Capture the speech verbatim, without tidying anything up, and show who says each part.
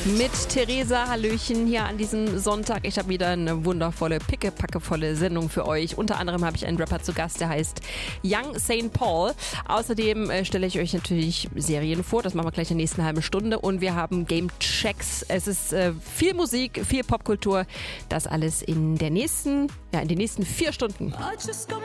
Speaker 1: Mit Theresa, hallöchen, hier an diesem Sonntag. Ich habe wieder eine wundervolle, pickepackevolle Sendung für euch. Unter anderem habe ich einen Rapper zu Gast, der heißt Young Saint Paul. Außerdem äh, stelle ich euch natürlich Serien vor, das machen wir gleich in der nächsten halben Stunde. Und wir haben Game Checks. Es ist äh, viel Musik, viel Popkultur. Das alles in der nächsten, ja, in den nächsten vier Stunden.